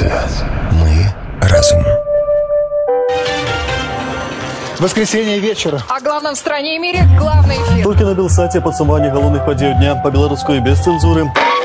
Рация. Мы разум. Воскресенье вечера. О главном в стране и мире главный эфир. Только на Белсате подсумование головных подей дня по-белорусски без цензуры.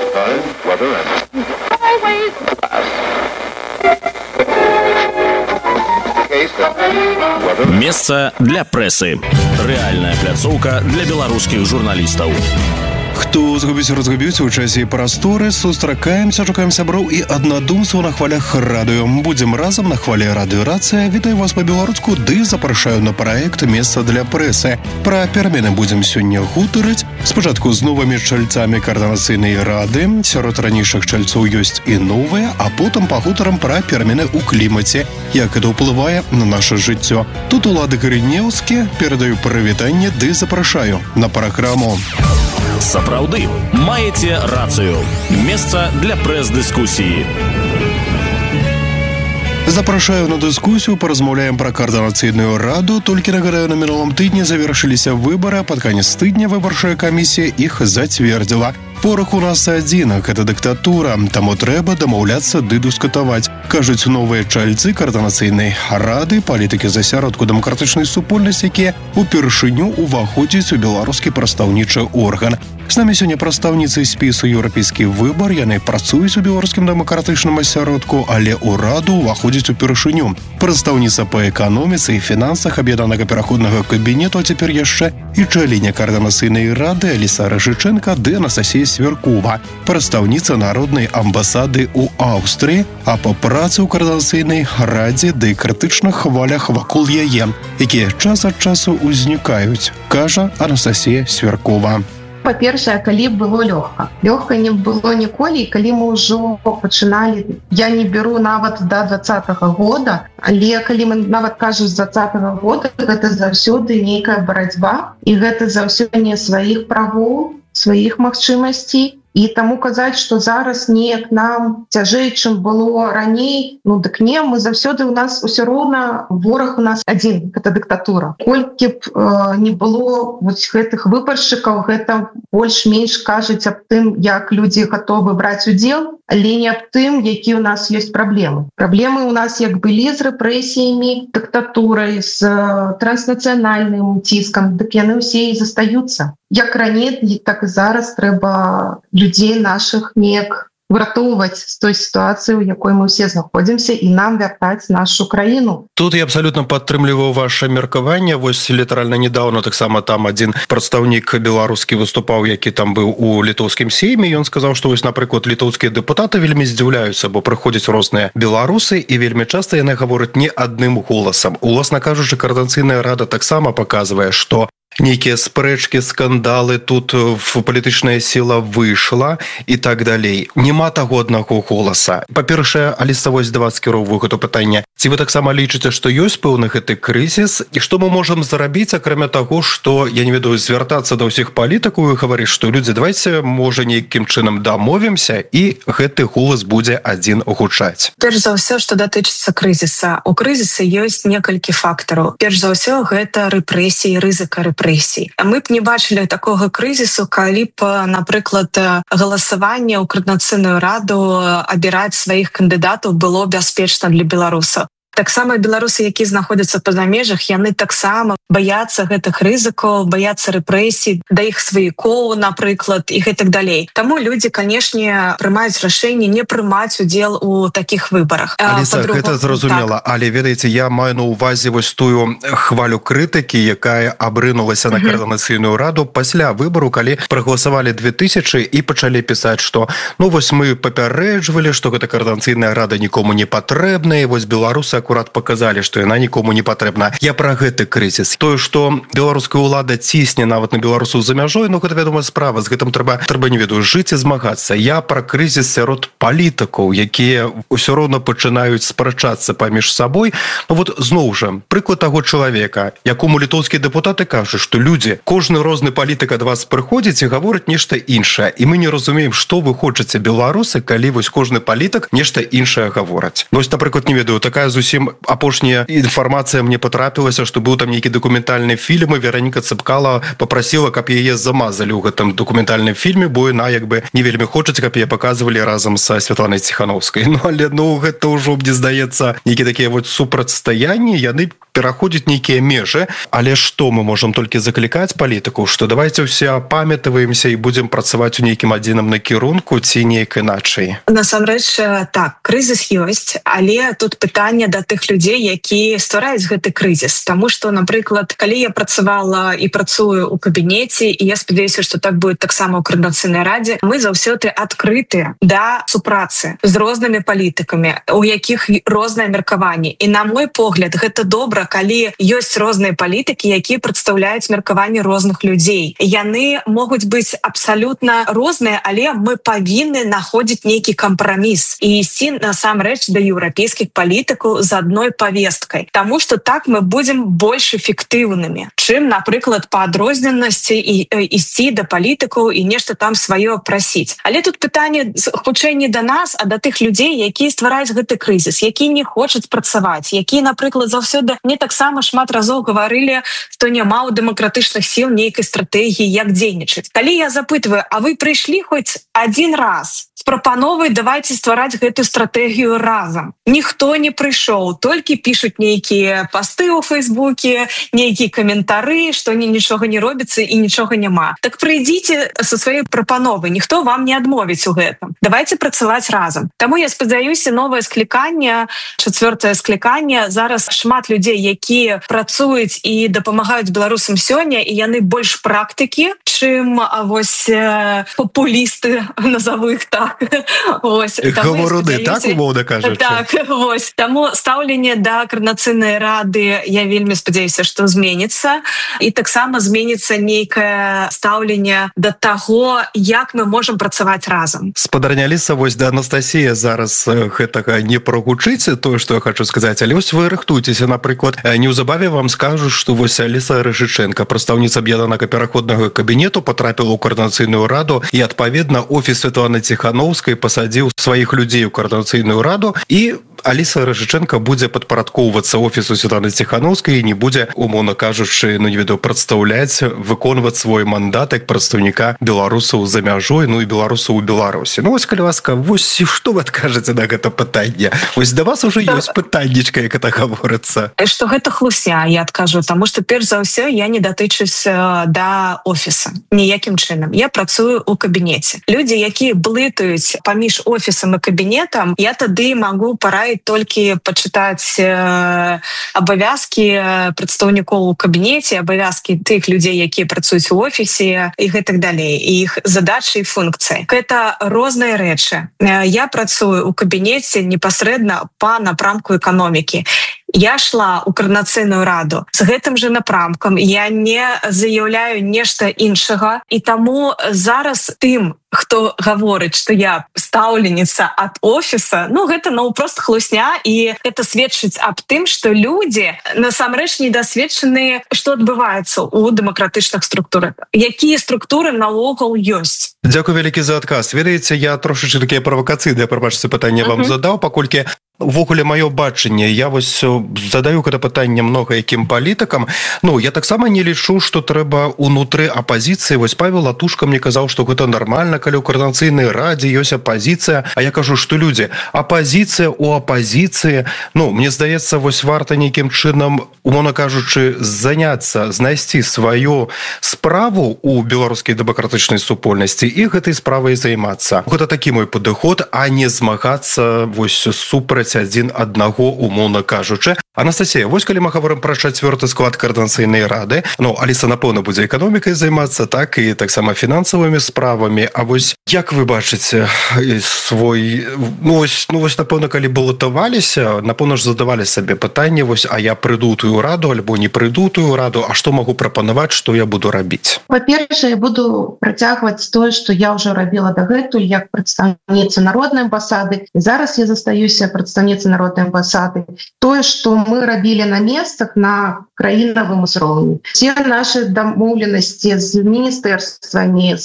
Месца для прэсы. Рэальная пляцоўка для беларускіх журналістаў. Хто разгубіць у часе і прасторы, сустракаемся, шукаем сяброў і аднадумцаў на хвалях радыё. Будзем разам на хвале радыёрацыя. Вітаю вас па-беларуску, ды запрашаю на праект «Месца для прэсы». Пра перамены будзем сёння гутарыць. Спачатку з новымі чальцамі каардынацыйнай рады. Сярод ранейшых чальцоў ёсць і новыя, а потым пагутарам пра перамены ў клімаце, як гэта ўплывае на наша жыццё. Тут улады Карынеўскі, перадаю прывітанне ды запрашаю на праграму. Сапраўды, маеце рацыю. Месца для прэс-дыскусіі. Запрашаю на дыскусію, паразмаўляем пра каардынацыйную раду. Толькі нагадаю, на мінулым тыдні завяршыліся выбары, а пад канец тыдня выбарчая камісія іх зацвердзіла. Вораг у нас адзін, гэта дыктатура, таму трэба дамаўляцца ды дыскутаваць. Кажуць новыя чальцы каардынацыйнай рады, палітыкі з асяродку дэмакратычнай супольнасці, якія упершыню уваходзяць у беларускі прадстаўнічы орган. З намі сёння прадстаўніцы спісу «Еўрапейскі выбар», яны працуюць у беларускім дэмакратычным асяродку, але ў раду уваходзяць упершыню. Прадстаўніца па эканоміцы і фінансах аб'яднанага пераходнага кабінету, а цяпер яшчэ і чаліня каардынацыйнай рады Аліса Рыжычэнка ды Анастасія Сверкова, прадстаўніца народнай амбасады ў Аўстрыі, а па працы ў каардынацыйнай радзе ды крытычных хвалях вакол яе, якія час ад часу ўзнікаюць, кажа Анастасія Сверкова. Па-першае, калі было лёгка. Лёгка не было ніколі, калі мы ўжо пачыналі. Я не беру нават да 2020 года, але калі мы нават кажу з 2020 года, гэта заўсёды нейкая барацьба, і гэта заўсёды сваіх правоў, сваіх магчымасцей. І таму казаць, што зараз неяк нам цяжэй, чым было раней, дык не, мы заўсёды у нас усё роўна вораг у нас адзін, гэта дыктатура. Колькі б не было гэтых выбаршчыкаў, гэта больш-менш кажуць аб тым, як людзі гатовы браць удзел, але не аб тым, якія ў нас ёсць праблемы. Праблемы ў нас як былі з рэпрэсіямі, дыктатурай, з транснацыянальным ціскам, дык яны ўсе і застаюцца. Як раней, так і зараз трэба людзей нашых неяк выратоўваць з той сітуацыі, у якой мы ўсе знаходзімся, і нам вяртаць нашу краіну. Тут я абсалютна падтрымліваю ваше меркаванне. Вось літаральна недаўно таксама там адзін прадстаўнік беларускі выступаў, які там быў у літоўскім сейме. Ён сказаў, што вось, напрыклад, літоўскія дэпутаты вельмі здзіўляюцца, бо прыходзяць розныя беларусы, і вельмі часта яны гавораць не адным голасам. Уласна кажучы, каардынацыйная рада таксама паказвае, што нейкія спрэчкі, скандалы, тут палітычная сіла выйшла і так далей. Нема таго аднаго голаса. Па-першае, Аліса, вось да вас скіроўваю гэта пытанне. Ці вы таксама лічыце, што ёсць пэўны гэты крызіс? І што мы можам зрабіць, акрамя таго, што, я не ведаю, звяртацца да ўсіх палітыкаў і гаварыць, што людзі, давайце, можа, нейкім чынам дамовімся, і гэты голас будзе адзін гучаць. Перш за ўсё, што датычыцца крызіса. У крызіса ёсць некалькі фактараў. Перш за ўсё, гэта рэпрэсіі, рызыка рэпрэсій. Мы б не бачылі такога крызісу, калі б, напрыклад, галасаванне ў каардынацыйную раду абіраць сваіх кандыдатаў было бяспечна для беларусаў. Таксама беларусы, якія знаходзяцца па-за межах, яны таксама баяцца гэтых рызыкаў, баяцца рэпрэсій, да іх сваякоў, напрыклад, і гэтак далей. Таму людзі, канешне, прымаюць рашэнне не прымаць удзел у такіх выбарах. Аліса, гэта зразумела, але, ведаеце, я маю на ўвазе вось тую хвалю крытыкі, якая абрынулася на каардынацыйную раду пасля выбару, калі прагаласавалі 2000 і пачалі пісаць, што вось мы папярэджвалі, што гэта каардынацыйная рада нікому не патрэбная, вось беларусы акурат паказалі, што яна нікому не патрэбна. Я пра гэты крызіс. Тое, што беларуская ўлада цісне нават на беларусаў за мяжой, гэта вядомая справа. З гэтым трэба, не ведаю, жыць і змагацца. Я пра крызіс сярод палітыкаў, якія ўсё роўна пачынаюць спрачацца паміж сабой. Вот зноў жа, прыклад таго чалавека, якому літоўскія дэпутаты кажуць, што людзі, кожны розны палітык ад вас прыходзіць і гаворыць нешта іншае. І мы не разумеем, што вы хочаце, беларусы, калі вось кожны палітык нешта іншае гавораць. Вось, напрыклад, не ведаю, такая зусім зусім апошняя інфармацыя мне патрапілася, што быў там нейкі дакументальны фільм, і Вераніка Цыпкала попрасіла, каб яе замазалі ў гэтым дакументальным фільме, бо яна як бы не вельмі хочуць, каб яе паказвалі разам са Святланай Ціхановскай. Ну але гэта ўжо, мне здаецца, нейкія такія вот супрацьстаянні, яны пераходзяць нейкія межы. Але што мы можам толькі заклікаць палітыку, што давайте ўсе памятаваемся і будзем працаваць у нейкім адзіным накірунку ці неяк іначай? Насамрэч, так, крызіс ёсць, але тут пытанне да тых людзей, які ствараюць гэты крызіс. Таму што, напрыклад, калі я працавала і працую ў кабінеце, і я спадзяюся, што так будет таксама ў Координацыйнай радзе, мы заўсёды адкрытыя да супрацы з рознымі палітыкамі, у якіх рознае меркаванне. І на мой погляд, гэта добра, калі ёсць розныя палітыкі, якія прадстаўляюць меркаванне розных людзей. Яны могуць быць абсалютна розныя, але мы павінны находзіць нейкі кампраміс і ісці насамрэч да еўрапейскіх палітыкаў з адной павесткай. Таму што так мы будзем больш эфектыўнымі, чым, напрыклад, па адрозненасці і ісці да палітыкаў і нешта там сваё прасіць. Але тут пытанне хутчэй не да нас, а да тых людзей, якія ствараюць гэты крызіс, якія не хочуць працаваць, якія, напрыклад, заўсёды мне таксама шмат разоў гаварылі, што няма ў дэмакратычных сіл нейкай стратэгіі, як дзейнічаць. Калі я запытваю, а вы прыйшлі хоць адзін раз з прапановай давайте ствараць гэтую стратэгію разам? Ніхто не прыйшоў, толькі пішуць нейкія пасты ў Фейсбуке, нейкія каментары, што нічога не робіцца і нічога няма. Так прыйдзіце са сваёй прапановай, ніхто вам не адмовіць у гэтым. Давайте працаваць разам. Таму я спадзяюся, новае скліканне, 4-е скліканне, зараз шмат людзей, якія працуюць і дапамагаюць беларусам сёння, і яны больш практыкі, чым вось папулісты, назову іх так. Гаваруны, так, умоўна кажучы? Так, вось. Таму стаўленне да Координацыйнай рады, я вельмі спадзяюся, што зменіцца, і таксама зменіцца нейкае стаўленне да таго, як мы можам працаваць разам. Спадарня Аліса, вось да Анастасія зараз гэтага не прагучыць, тое, што я хочу сказаць, але вось вы рыхтуйцеся, напрыклад, неўзабаве вам скажуць, што вось Аліса Рыжыченка, прадстаўніца аб'яднанага пераходнага кабінету, патрапіла ў Координацыйную раду, і адпаведна офіс Святланы Ціхановскай пасадзіў сваіх людзей у Координацыйную раду, і Аліса Рыжыченка будзе падпарадкоўвацца офісу Святланы Ціхановскай і не будзе, умоўна кажучы, ну не ведаю, прадстаўляць, выконваць свой мандат як прадстаўніка беларусаў за мяжой, ну і беларусаў у Беларусі. Ну вось, калі ласка, вось што вы адкажаце на гэта пытанне? Вось да вас уже ёсць пытаннечка, як это гаворыцца. Што гэта хлусня, я адкажу, таму што перш за ўсё я не датычусь да офіса ніякім чынам. Я працую ў кабінеце. Людзі, якія блытаюць паміж офісам і кабінетам, я тады магу параіць толькі пачытаць абавязкі прадстаўнікоў у кабінеце, абавязкі тых людзей, якія працуюць у офісе і гэтак далей, і іх задачы і функцыі. Гэта розныя рэчы. Я працую ў кабінеце непасрэдна па напрамку эканомікі. Я шла ў Координацыйную раду з гэтым же напрамкам, я не заяўляю нешта іншага, і таму зараз тым, хто гаворыць, што я стаўленіца ад офіса, ну гэта просто хлусня, і гэта сведчыць аб тым, што людзі насамрэч недасведчаныя, што адбываецца ў дэмакратычных структурах. Якія структуры наогул ёсць? Дзякуй вялікі за адказ. Ведаеце, я трошачы такія правакацыйныя, прабачце, пытанне вам задаў, паколькі увогуле маё бачанне, я вось задаю гэта пытанне многа якім палітыкам. Ну, я таксама не лічу, што трэба унутры апазіцыі. Вось Павел Латушка мне казаў, што гэта нармальна, калі ў Координацыйнай радзе ёсць апазіцыя, а я кажу, што людзі, апазіцыя ў апазіцыі, ну, мне здаецца, вось варта нейкім чынам, умоўна кажучы, заняцца, знайсці сваю справу ў беларускай дэмакратычнай супольнасці і гэтай справай займацца. Гэта такі мой падыход, а не змагацца вось супраць адзін аднаго, умоўна кажучы. Анастасія, вось калі мы гаворым пра 4-й склад Координацыйнай рады, ну, Аліса, напэўна, будзе эканомікай займацца, так, і таксама фінансавымі справамі. А вось як вы бачыце свой... Ну, вось, напэўна, калі балатаваліся, напэўна ж задавалі сабе пытанне, вось, а я прыйду тую раду, альбо не прыйду тую раду, а што магу прапанаваць, што я буду рабіць? Па-першае, я буду працягваць тое, што я ўжо рабіла дагэтуль, як прадстаўніца народнай амбасады. І зараз я застаюся прадстаўніцай народнай амбасады. Тое, што мы рабілі на месцах на краінавым узроўні. Все нашы дамоўленасці з міністэрствамі, з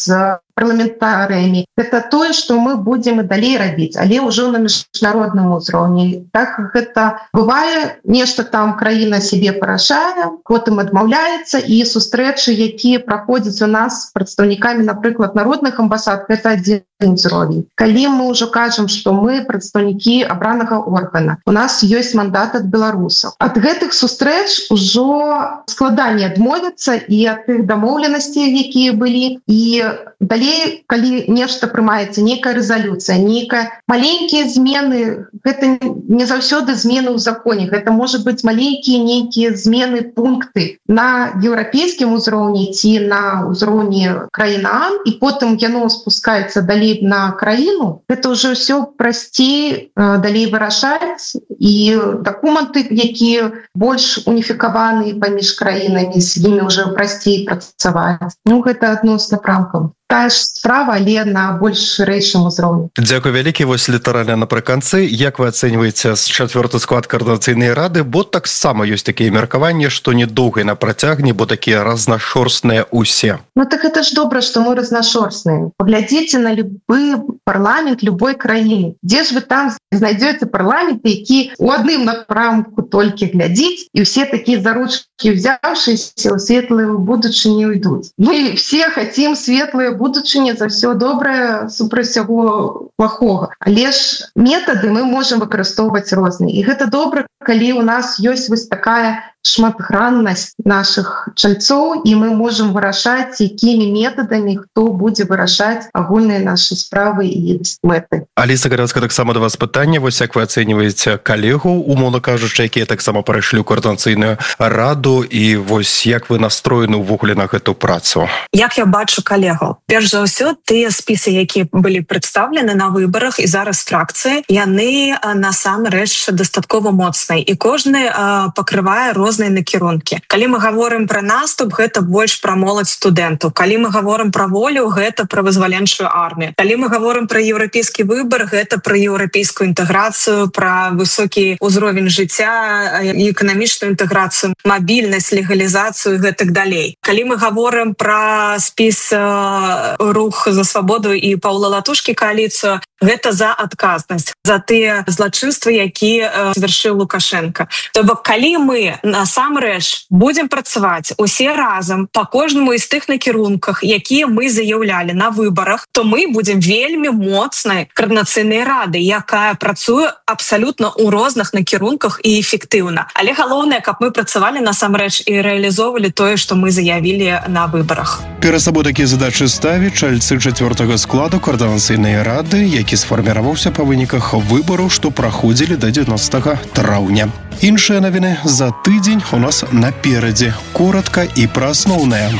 парламентарыямі, гэта тое, што мы будзем і далей рабіць, але ўжо на міжнародным узроўні. Так гэта бывае, нешта там краіна сябе парашае, потым адмаўляецца, і сустрэчы, якія праходзяць у нас з прадстаўнікамі, напрыклад, народных амбасад, гэта адзін узровень. Калі мы ўжо кажам, што мы прадстаўнікі абранага органа, у нас ёсць мандат ад беларусаў. Ад гэтых сустрэч ужо складаней адмовіцца і ад тых дамоўленасцей, якія былі. І далей, калі нешта прымаецца, нейкая рэзалюцыя, нейкая маленькія змены, гэта не заўсёды змены ў законе, гэта можа быць маленькія нейкія змены, пункты на еўрапейскім узроўні ці на ўзроўні краіна, і потым яно спускаецца далей на краіну. Гэта ўжо ўсё прасцей далей вырашаць, і дакументы, якія больш уніфікаваны паміж краінамі, з імі ўжо прасцей працаваць. Гэта адносна прамкам. Тая ж справа, але на больш шырэйшым узроўні. Дзякуй вялікі. Вось літаральна напрыканцы, як вы ацэньваеце чацвёрты склад каардынацыйнай рады, бо таксама ёсць такія меркаванні, што недоўга на працягне, бо такія разнашорстныя усе. Так гэта ж добра, што мы разнашорстныя. Паглядзіце на любы парламент любой краіны. Дзе ж вы там знайдзеце парламент, які ў адным напрамку толькі глядзіць, і ўсе такія за ручкі ўзяўшыся ў светлую будучыню ідуць. Мы все хацім светлыя будучыні, за ўсё добрае супраць усяго плохога. Але ж метады мы можам выкарыстоўваць розныя. І гэта добра, калі у нас ёсць вось такая шматграннасць нашых чальцоў, і мы можам вырашаць, якімі метадамі хто будзе вырашаць агульныя нашы справы і мэты. Аліса Гарэцкая, таксама да вас пытанне. Вось як вы ацэньваеце калегаў, умоўна кажучы, якія таксама прайшлі ў каардынацыйную раду, і вось як вы настроены ўвогуле на гэту працу? Як я бачу калегаў? Перш за ўсё, тыя спісы, якія былі прадстаўлены на выбарах і зараз фракцыі, яны насамрэч дастаткова моцныя, і кожны пакрывае розныя накірункі. Калі мы гаворым пра наступ, гэта больш пра моладзь студэнтаў. Калі мы гаворым пра волю, гэта пра вызваленчую армію. Калі мы гаворым пра еўрапейскі выбар, гэта пра еўрапейскую інтэграцыю, пра высокі ўзровень жыцця, эканамічную інтэграцыю, мабільнасць, легалізацыю і гэтак далей. Калі мы гаворым пра спіс рух за свабоду і Паўла Латушкі кааліцыю, гэта за адказнасць, за тыя злачынствы, якія завяршыў Лукашенко. То бок, калі мы насамрэч будзем працаваць усе разам па кожнаму з тых накірунках, якія мы заяўлялі на выбарах, то мы будзем вельмі моцнай каардынацыйнай рады, якая працуе абсалютна ў розных накірунках і эфектыўна. Але галоўнае, каб мы працавалі насамрэч і рэалізоўвалі тое, што мы заявілі на выбарах. Перад сабой такія задачы ставіць чальцы чацвёртага складу каардынацыйнай рады, які сфарміраваўся па выніках выбараў, што праходзілі да 19 траўня. Іншыя навіны за тыдзень у нас наперадзе. Коротка і пра асноўнае.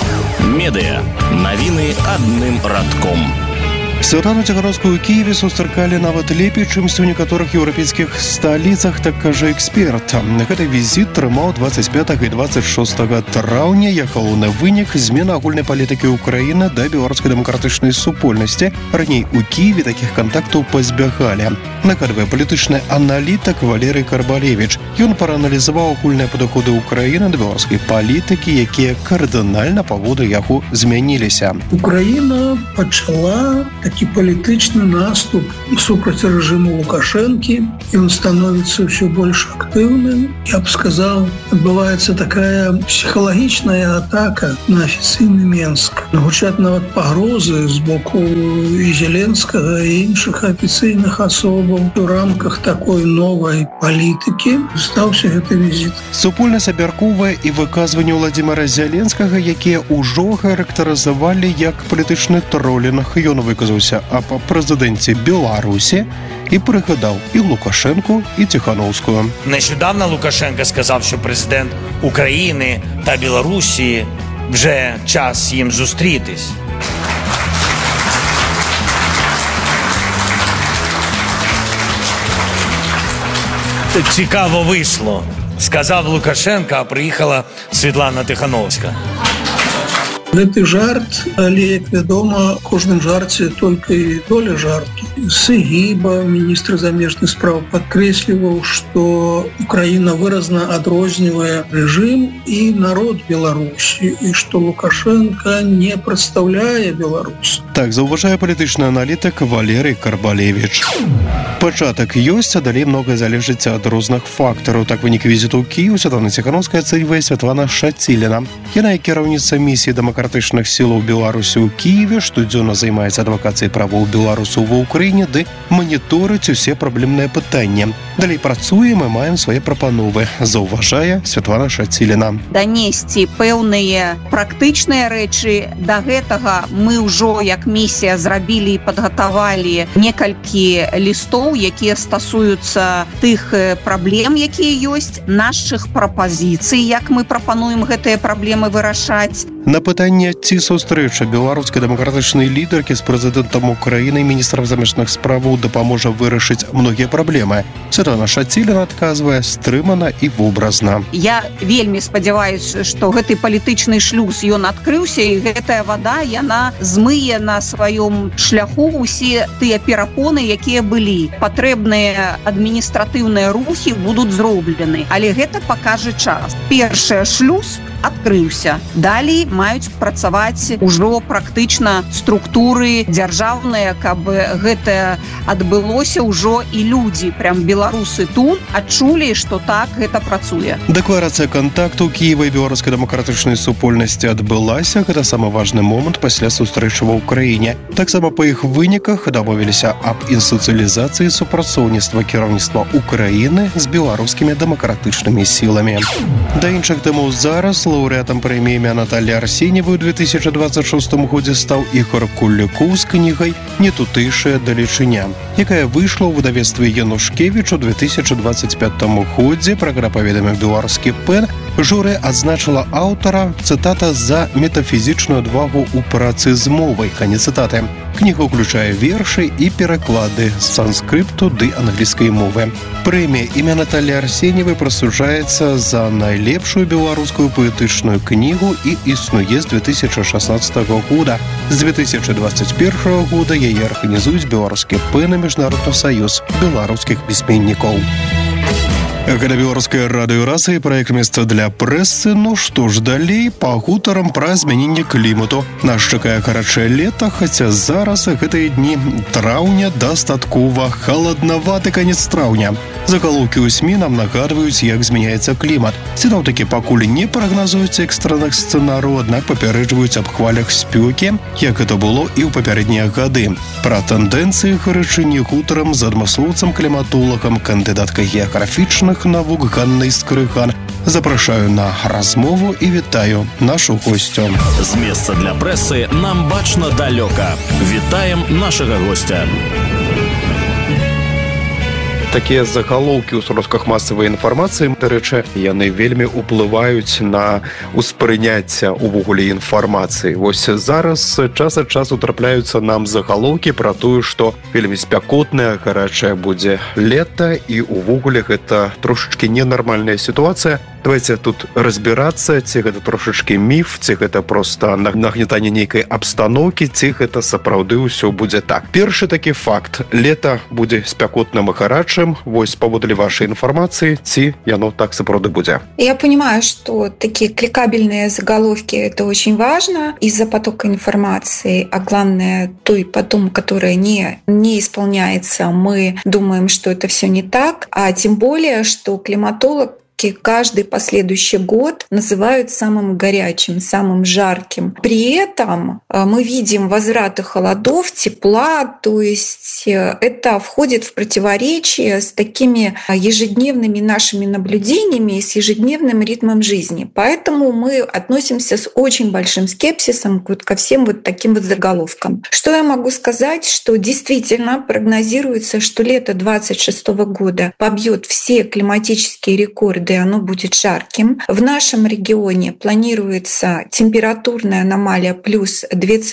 Медыа. Навіны адным радком. Святлану Ціхановскую ў Кіеве сустракалі нават лепей, чымся ў некаторых еўрапейскіх сталіцах, так кажа эксперт. Гэты візіт трымаў 25 і 26 траўня, як галоўны вынік змена агульнай палітыкі ўкраіны да беларускай дэмакратычнай супольнасці. Раней у Кіеве такіх кантактаў пазбягалі. Нагадвае палітычны аналітык Валерый Карбалевіч. Ён прааналізаваў агульныя падыходы ўкраіны да беларускай палітыкі, якія кардынальна паводу яго змяніліся. Украіна пачала такі палітычны наступ супраць рэжыму Лукашэнкі. Ён становіцца ўсё больш актыўным. Я б сказаў, адбываецца такая псіхалагічная атака на афіцыйны Менск. Гучаць нават пагрозы з боку і Зеленскага, і іншых афіцыйных асобаў. У рамках такой новай палітыкі стаўся гэты візіт. Супольнасць абмяркоўвае і выказванне Владзіміра Зеленскага, якія ўжо характарызавалі як палітычны тролінг. Ён выказаўся аб прэзідэнце Беларусі і пригадав і Лукашенку, і Тихановського. Нещодавно Лукашенко сказав, що президент України та Білорусі вже час їм зустрітись. Цікаво вийшло. Сказав Лукашенко, а приїхала Світлана Тихановська. Гэты жарт, але, як вядома, кожным жарце только і доля жарту. Сыгіба, міністр замежных спраў, падкрэсліваў, што Украіна выразна адрознівае рэжым і народ Беларусі, і што Лукашенко не прадстаўляе Беларусь. Так заўважае палітычны аналітык Валерый Карбалевич. Пачатак ёсць, а далей многае залежыць ад розных фактараў. Так вынік візіту ў Кіеў Святлана Ціхановская ацэньвае Святлана Шаціліна. Яна і кіраўніца місіі дэмакратычных сілаў Беларусі ў Кіеве, штодзённа займаецца адвакацыяй правоў беларусаў ва Ўкраіне, ды маніторыць усе праблемныя пытанні. Далей працуем і маем свае прапановы, заўважае Святлана Шаціліна. Данесці пэўныя практычныя рэчы. Да гэтага мы ўжо як місія зрабілі і падгатавалі некалькі лістоў, якія стасуюцца тых праблем, якія ёсць, нашых прапазіцый, як мы прапануем гэтыя праблемы вырашаць. На пытанне, ці сустрэча беларускай дэмакратычнай лідаркі з прэзідэнтам Украіны і міністрам замежных справаў дапаможа вырашыць многія праблемы. Святлана Шаціліна адказвае стрымана і вобразна. Я вельмі спадзяваюся, што гэты палітычны шлюз, ён адкрыўся, і гэтая вада, яна змые на сваём шляху усе тыя перапоны, якія былі. Патрэбныя адміністратыўныя рухі будуць зроблены, але гэта пакажа час. Першы шлюз адкрыўся. Далей маюць працаваць ужо практычна структуры дзяржаўныя, каб гэта адбылося ўжо і людзі, прям беларусы тут адчулі, што так гэта працуе. Дэкларацыя кантакту Кіева і беларускай дэмакратычнай супольнасці адбылася. Гэта самы важны момант пасля сустрэчы ва Ўкраіне. Таксама па іх выніках дамовіліся аб інстытуцыялізацыі супрацоўніцтва кіраўніцтва Украіны з беларускімі дэмакратычнымі сіламі. Да іншых тэмаў зараз лаўрэатам прэміі імя Наталлі Арсеньевай у 2026 годзе стаў Ігор Кулікоў з кнігай «Нетутэйшая далечыня», якая выйшла ў выдавецтве Янушкевіч у 2025 годзе. Праграма паведаміў беларускі ПЭН. Журы адзначыла аўтара, цытата, за метафізічную адвагу ў працы з мовай. Канец цытаты. Кніга ўключае вершы і пераклады з санскрыпту ды англійскай мовы. Прэмія імя Наталлі Арсеньевай прысуджаецца за найлепшую беларускую паэтычную кнігу і існуе з 2016 года. З 2021 года яе арганізуюць беларускі ПЭН і Міжнародны саюз беларускіх пісьменнікаў. Гэта беларускае радыё «Раса» і праект «Месца для прэсы». Ну што ж, далей пагутарам пра змяненне клімату. Нас чакае карачае лета, хаця зараз гэтыя дні траўня дастаткова халаднаваты канец траўня. Загалоўкі ў СМІ нам нагадваюць, як змяняецца клімат. Сіноптыкі пакуль не прагназуюць экстранных сцэнараў, аднак папярэджваюць аб хвалях спёкі, як гэта было і ў папярэднія гады. Пра тэндэнцыі гарачыні гутарам з адмыслоўцам-кліматолагам, кандыдаткай геаграфічных навук Ганнай Скрыган. Запрашаю на размову і вітаю нашу госцю. З месца для прэсы нам бачна далёка. Вітаем нашага гостя. Такія загалоўкі ў сродках масавай інфармацыі, дарэчы, яны вельмі ўплываюць на ўспрыняцце ўвогуле інфармацыі. Вось зараз час ад часу трапляюцца нам загалоўкі пра тое, што вельмі спякотнае, гарачае будзе лета, і ўвогуле гэта трошачкі ненармальная сітуацыя. Давайте тут разбірацца, ці гэта трошачкі міф, ці гэта проста нагнятанне нейкай абстаноўкі, ці гэта сапраўды ўсё будзе так. Першы такі факт. Лета будзе спякотным і гарачым. Вось паводле вашай информации, ці яно так сапраўды будзе? Я понимаю, что такие кликабельные заголовки — это очень важно из-за потока информации, а главное той потом, которая не исполняется, мы думаем, что это все не так, а тем более, что климатолог каждый последующий год называют самым горячим, самым жарким. При этом мы видим возвраты холодов, тепла, то есть это входит в противоречие с такими ежедневными нашими наблюдениями и с ежедневным ритмом жизни. Поэтому мы относимся с очень большим скепсисом ко всем вот таким вот заголовкам. Что я могу сказать? Что действительно прогнозируется, что лето 2026 года побьет все климатические рекорды твердое, оно будет жарким. В нашем регионе планируется температурная аномалия плюс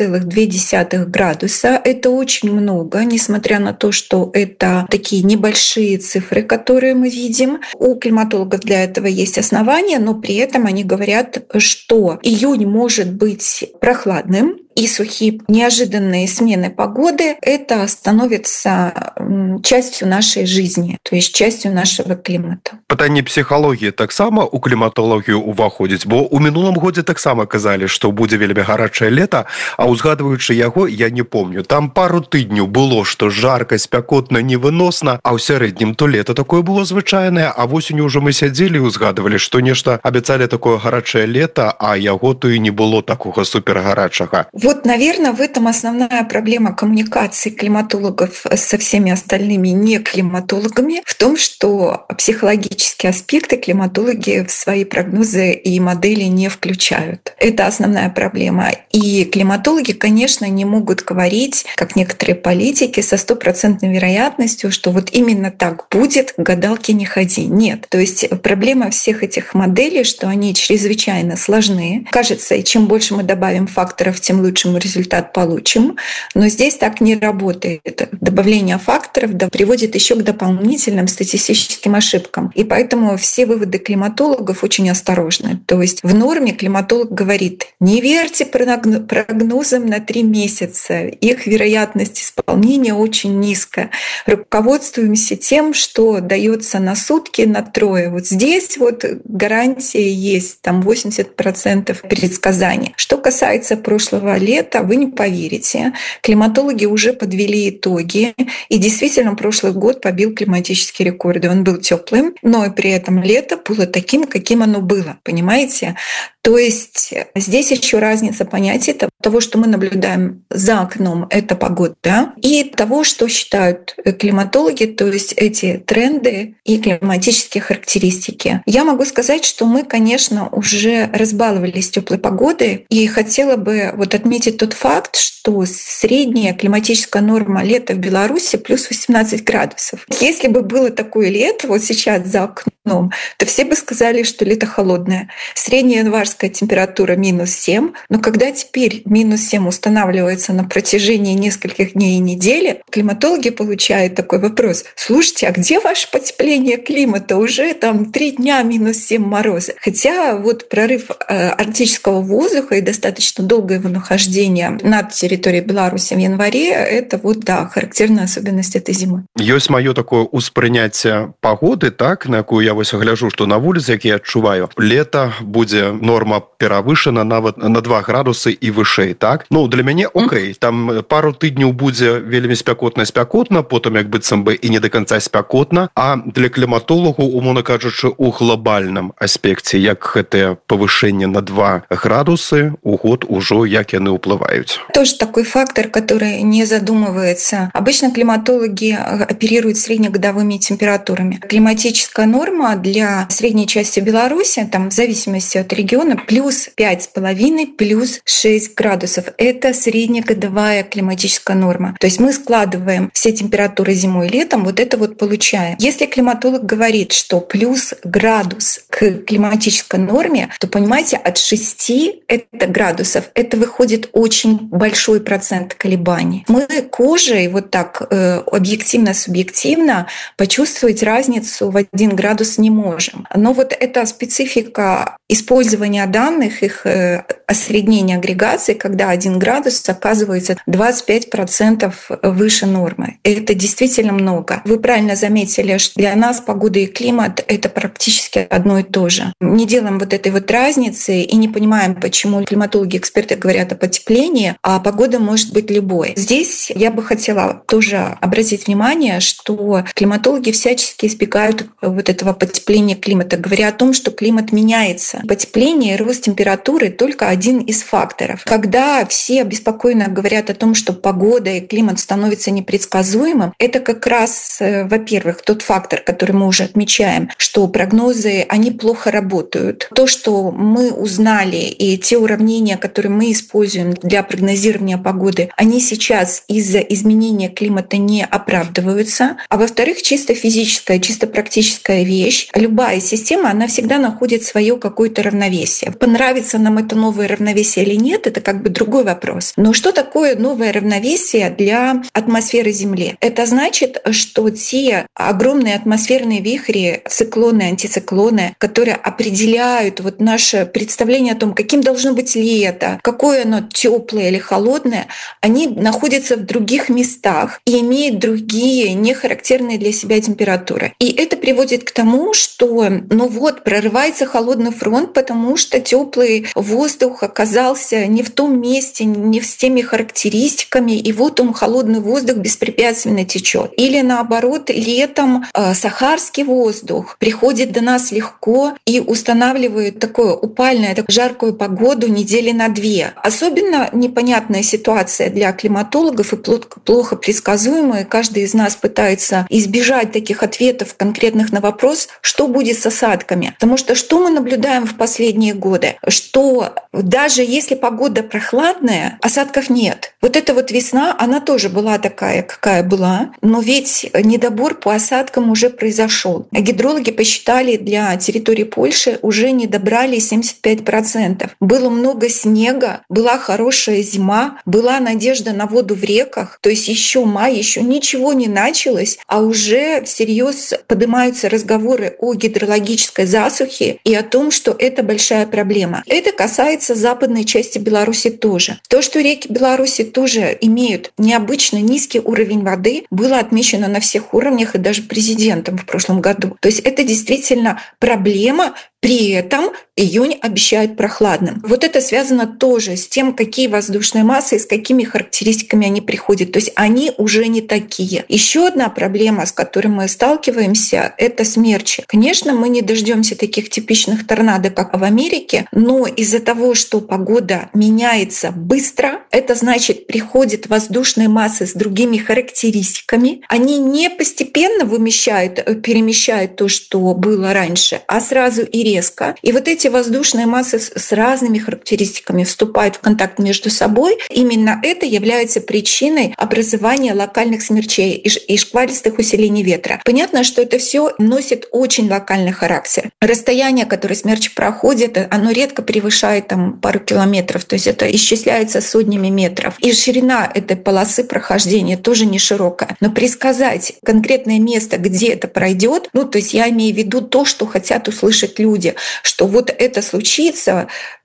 2,2 градуса. Это очень много, несмотря на то, что это такие небольшие цифры, которые мы видим. У климатологов для этого есть основания, но при этом они говорят, что июнь может быть прохладным, и сухие неожиданные смены погоды — это становится частью нашей жизни, то есть частью нашего клімата. Пытанне псіхалогіі таксама у кліматологію ўваходзіць, бо ў мінулым годзе таксама казалі, што будзе вельмі гарачае лета, а ўзгадваючы яго, я не помню, там пару тыдняў было, што жарка, спякотна, невыносна, а ў сярэднім то лета такое было звычайнае, а восенню ўжо мы сядзелі і ўзгадвалі, што нешта абяцалі такое гарачае лета, а яго то і не было такога супергарачага. Вот, наверное, в этом основная проблема коммуникации климатологов со всеми остальными не климатологами, в том, что психологические аспекты климатологи в свои прогнозы и модели не включают. Это основная проблема. И климатологи, конечно, не могут говорить, как некоторые политики, со 100% вероятностью, что вот именно так будет, к гадалке не ходи. Нет. То есть проблема всех этих моделей, что они чрезвычайно сложны. Кажется, и чем больше мы добавим факторов, тем лучше мы результат получим. Но здесь так не работает. Добавление факторов приводит еще к дополнительным статистическим ошибкам. И поэтому все выводы климатологов очень осторожны. То есть в норме климатолог говорит: не верьте прогнозам на 3 месяца. Их вероятность исполнения очень низкая. Руководствуемся тем, что дается на сутки, на 3. Вот здесь вот гарантия есть, там 80% предсказаний. Что касается прошлого лета, вы не поверите, климатологи уже подвели итоги, и действительно прошлый год побил климатические рекорды. Он был теплым, но и при этом лето было таким, каким оно было, понимаете? То есть здесь еще разница понятий того, что мы наблюдаем за окном, это погода, и того, что считают климатологи, то есть эти тренды и климатические характеристики. Я могу сказать, что мы, конечно, уже разбаловались теплой погодой, и хотела бы вот отметить тот факт, что средняя климатическая норма лета в Беларуси плюс 18 градусов. Если бы было такое лето вот сейчас за окном, то все бы сказали, что лето холодное. Средняя январская температура -7, но когда теперь -7 устанавливается на протяжении нескольких дней и недели, климатологи получают такой вопрос: слушайте, а где ваше потепление климата? Уже там 3 дня -7 мороза. Хотя вот прорыв арктического воздуха и достаточно долгое его нахождение над территорией Беларуси в январе — это вот, да, характерная особенность этой зимы. Ёсць маё такое ўспрыняцце пагоды, так, на якую я вось гляжу, што на вуліцы, як я адчуваю, лета будзе норма перавышана нават на 2 градусы і вышэй, так? Ну, для мяне окей, там пару тыдняў будзе вельмі спякотна, потым як быццам бы і не до конца спякотна, а для кліматолагу, умоўна кажучы, у глобальным аспекце, як гэтае павышэнне на 2 градусы у год ужо як яны ўплываюць. Тоже такой фактор, который не задумывается. Обычно климатологи оперируют среднегодовыми температурами. Климатическая норма для средней части Беларуси, там в зависимости от региона, плюс 5,5, плюс 6 градусов. Это среднегодовая климатическая норма. То есть мы складываем все температуры зимой и летом, вот это вот получаем. Если климатолог говорит, что плюс градус к климатической норме, то, понимаете, от 6 градусов это выходит очень большой процент колебаний. Мы кожей вот так объективно-субъективно почувствовать разницу в 1 градус не можем. Но вот эта специфика использования данных, их осреднение агрегации, когда 1 градус оказывается 25% выше нормы. Это действительно много. Вы правильно заметили, что для нас погода и климат — это практически одно и то же. Не делаем вот этой вот разницы и не понимаем, почему климатологи, эксперты говорят о потеплении, а погода может быть любой. Здесь я бы хотела тоже обратить внимание, что климатологи всячески избегают вот этого потепления климата, говоря о том, что климат меняется. Потепление и рост температуры — только один из факторов. Когда все обеспокоенно говорят о том, что погода и климат становятся непредсказуемым, это как раз, во-первых, тот фактор, который мы уже отмечаем, что прогнозы, они плохо работают. То, что мы узнали, и те уравнения, которые мы используем для прогнозирования погоды, они сейчас из-за изменения климата не оправдываются. А во-вторых, чисто физическая, чисто практическая вещь, вещь. Любая система, она всегда находит свое какое-то равновесие. Понравится нам это новое равновесие или нет, это как бы другой вопрос. Но что такое новое равновесие для атмосферы Земли? Это значит, что те огромные атмосферные вихри, циклоны, антициклоны, которые определяют вот наше представление о том, каким должно быть лето, какое оно теплое или холодное, они находятся в других местах и имеют другие, не характерные для себя температуры. И это приводит к тому, что прорывается холодный фронт, потому что теплый воздух оказался не в том месте, не с теми характеристиками, и вот он, холодный воздух, беспрепятственно течет. Или наоборот, летом сахарский воздух приходит до нас легко и устанавливает такую упальную, жаркую погоду недели на 2. Особенно непонятная ситуация для климатологов и плохо предсказуемая. Каждый из нас пытается избежать таких ответов конкретных на вопрос, что будет с осадками. Потому что мы наблюдаем в последние годы? Что даже если погода прохладная, осадков нет. Вот эта вот весна, она тоже была такая, какая была, но ведь недобор по осадкам уже произошел. Гидрологи посчитали, для территории Польши уже не добрали 75%. Было много снега, была хорошая зима, была надежда на воду в реках, то есть еще май, еще ничего не началось, а уже всерьез поднимаются разговоры о гидрологической засухе и о том, что это большая проблема. Это касается западной части Беларуси тоже. То, что реки Беларуси тоже имеют необычно низкий уровень воды, было отмечено на всех уровнях и даже президентом в прошлом году. То есть это действительно проблема. При этом июнь обещает прохладным. Вот это связано тоже с тем, какие воздушные массы и с какими характеристиками они приходят. То есть они уже не такие. Еще одна проблема, с которой мы сталкиваемся, это смерчи. Конечно, мы не дождемся таких типичных торнадо, как в Америке, но из-за того, что погода меняется быстро, это значит, приходят воздушные массы с другими характеристиками. Они не постепенно перемещают то, что было раньше, а сразу и резко. И вот эти воздушные массы с разными характеристиками вступают в контакт между собой. Именно это является причиной образования локальных смерчей и шквалистых усилений ветра. Понятно, что это все носит очень локальный характер. Расстояние, которое смерч проходит, оно редко превышает пару километров, то есть это исчисляется сотнями метров. И ширина этой полосы прохождения тоже не широкая. Но предсказать конкретное место, где это пройдет, то есть я имею в виду то, что хотят услышать люди, что вот это случится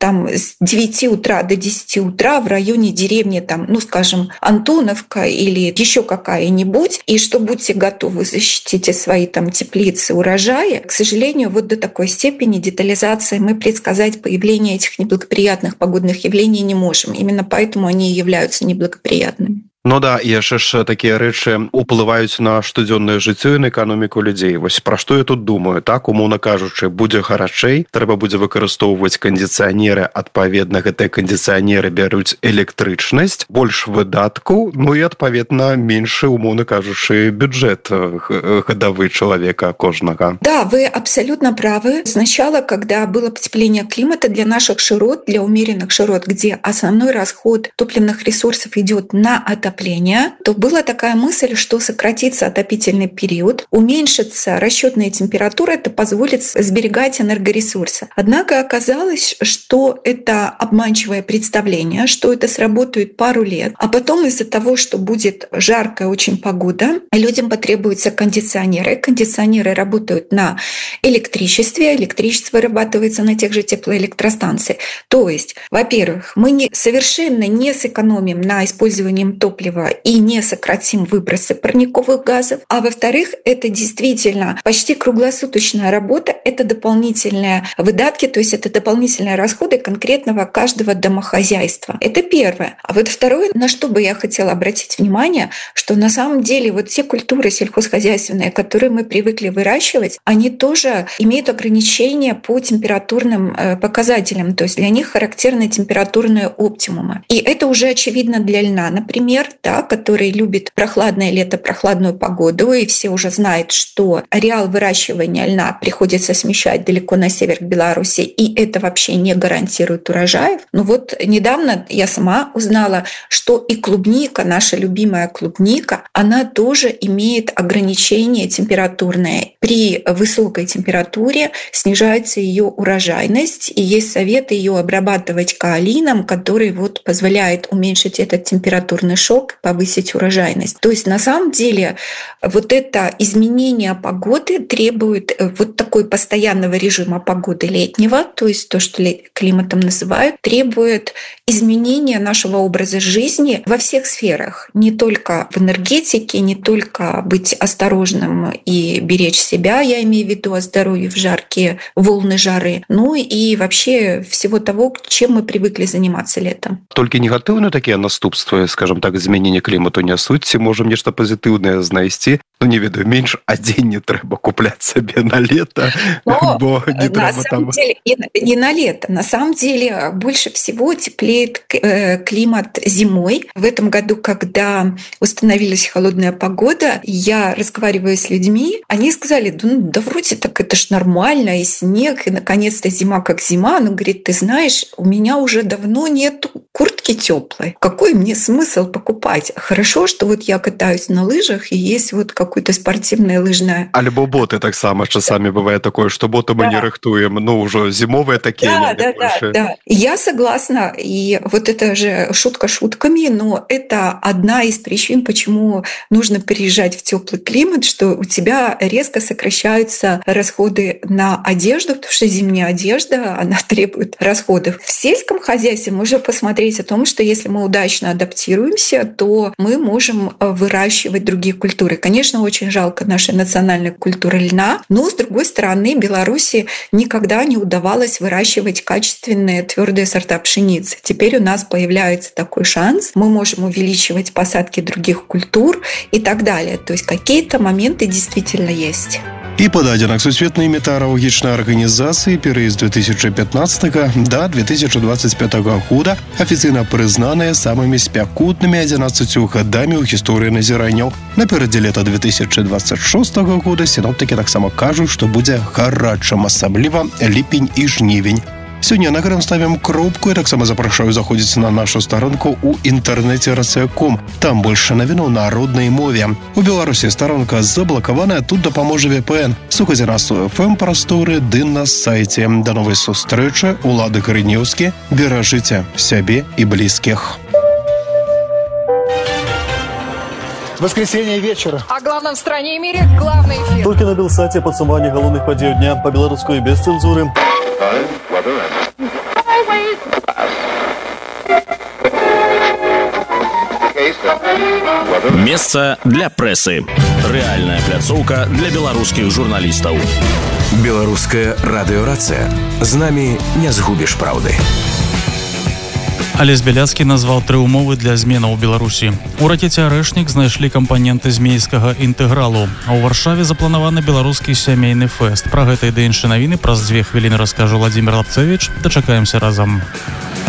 с 9 утра до 10 утра в районе деревни, скажем, Антоновка или еще какая-нибудь, и что будьте готовы, защитите свои теплицы, урожаи. К сожалению, вот до такой степени детализации мы предсказать появление этих неблагоприятных погодных явлений не можем. Именно поэтому они и являются неблагоприятными. Да, і яшчэ ж такія рэчы ўплываюць на штодзённае жыццё і на эканоміку людзей. Вось пра што я тут думаю, так, умоўна кажучы, будзе гарачэй, трэба будзе выкарыстоўваць кандыцыянеры, адпаведна гэтыя кандыцыянеры бяруць электрычнасць, больш выдаткаў, і адпаведна меньшы, умоўна кажучы, бюджет гадавы чалавека кожнага. Да, вы абсолютно правы. Сначала, когда было потепление климата для наших широт, для умеренных широт, где основной расход топливных ресурсов идет на отопление, то была такая мысль, что сократится отопительный период, уменьшится расчетная температура, это позволит сберегать энергоресурсы. Однако оказалось, что это обманчивое представление, что это сработает пару лет, а потом из-за того, что будет жаркая очень погода, людям потребуются кондиционеры. Кондиционеры работают на электричестве, электричество вырабатывается на тех же теплоэлектростанциях. То есть, во-первых, мы совершенно не сэкономим на использовании топлива и не сократим выбросы парниковых газов. А во-вторых, это действительно почти круглосуточная работа, это дополнительные выдатки, то есть это дополнительные расходы конкретного каждого домохозяйства. Это первое. А вот второе, на что бы я хотела обратить внимание, что на самом деле вот те культуры сельхозхозяйственные, которые мы привыкли выращивать, они тоже имеют ограничения по температурным показателям, то есть для них характерны температурные оптимумы. И это уже очевидно для льна, например, да, который любит прохладное лето, прохладную погоду, и все уже знают, что ареал выращивания льна приходится смещать далеко на север к Беларуси, и это вообще не гарантирует урожаев. Но вот недавно я сама узнала, что и клубника, наша любимая клубника, она тоже имеет ограничения температурные. При высокой температуре снижается ее урожайность, и есть совет ее обрабатывать каолином, который вот позволяет уменьшить этот температурный шок, повысить урожайность. То есть на самом деле вот это изменение погоды требует вот такой постоянного режима погоды летнего, то есть то, что климатом называют, требует изменения нашего образа жизни во всех сферах, не только в энергетике, не только быть осторожным и беречь себя, я имею в виду о здоровье в жаркие волны жары, ну и вообще всего того, чем мы привыкли заниматься летом. Только негативные такие наступства, скажем так, изменения климату несут, ці можем нечто позитивное знайти. Ну, не ведаю, меньше один не треба куплять себе на лето, бо не треба там... самом деле, не на лето. На самом деле больше всего теплеет климат зимой. В этом году, когда установилась холодная погода, я разговариваю с людьми, они сказали, да вроде так это ж нормально, и снег, и наконец-то зима как зима. Но, говорит, ты знаешь, у меня уже давно нет куртки теплой. Какой мне смысл покупать? Хорошо, что вот я катаюсь на лыжах, и есть вот какое-то спортивное лыжное. Альбо боты так само часами бывает такое, что боты мы не рыхтуем, ну уже зимовые такие. Да. Я согласна, и вот это же шутка шутками, но это одна из причин, почему нужно переезжать в теплый климат, что у тебя резко сокращаются расходы на одежду, потому что зимняя одежда, она требует расходов. В сельском хозяйстве можно посмотреть о том, что если мы удачно адаптируемся, то мы можем выращивать другие культуры. Конечно, очень жалко нашей национальной культуры льна, но, с другой стороны, Беларуси никогда не удавалось выращивать качественные твердые сорта пшеницы. Теперь у нас появляется такой шанс, мы можем увеличивать посадки других культур и так далее. То есть какие-то моменты действительно есть. І пададзенак сусветнай метэаралагічнай арганізацыі перыяд з 2015 до 2025 года афіцыйна прызнаныя самымі спякотнымі 11 гадамі ў гісторыі назіранняў. Наперадзе лета 2026 года сіноптыкі таксама кажуць, што будзе гарачым, асабліва ліпень і жнівень. Сёння на гэтым ставім кропку і таксама запрашаю заходзіць на нашу старонку ў інтэрнэце RCA.com. Там больше навінаў на роднай мове. У Беларусі старонка заблакаваная, тут дапаможа VPN. Слухайце нас у FM-прасторы ды на сайце. До новай сустрэчы, Улады Грынеўскі. Беражыце сябе і блізкіх. Воскресенье вечера. О главном в стране и мире главный эфир. Только на Белсате подсумование головных подей дня по-белорусски и без цензуры. Месца для прэсы. Рэальная пляцоўка для беларускіх журналістаў. Беларуская радыёрацыя. З намі не згубіш праўды. Алесь Бяляцкі назваў 3 умовы для зменаў у Беларусі. У ракете «Арэшнік» знайшлі кампаненты змейскага інтэгралу. А ў Варшаве запланаваны беларускі сямейны фэст. Пра гэта і іншыя навіны праз 2 хвіліны раскажа Владимир Лапцевич. Дачакаемся разам.